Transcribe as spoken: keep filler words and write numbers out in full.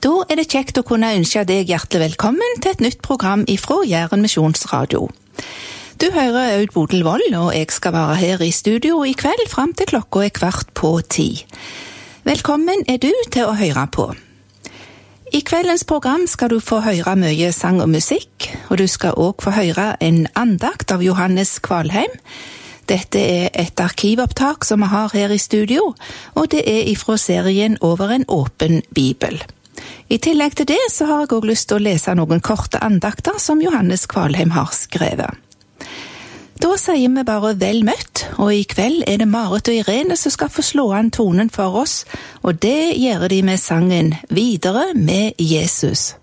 Da er det kjekt å kunne ønske deg hjertelig velkommen til et nytt program ifra Jæren Misjonsradio. Du hører Aud Bodil Wold, og jeg skal være her i studio i kveld frem til klokka er kvart på ti. Velkommen er du til å høre på. I kveldens program skal du få høre mye sang og musikk, og du skal også få høre en andakt av Johannes Kvalheim. Dette er et arkivopptak som vi har her i studio, og det er ifra serien Over en åpen bibel. I tillegg til det så har jeg også lyst til å lese noen korte andakter som Johannes Kvalheim har skrevet. Da sier vi bare vel møtt, og i kveld er det Marit og Irene som skal få slå an tonen for oss, og det gjør de med sangen Videre med Jesus.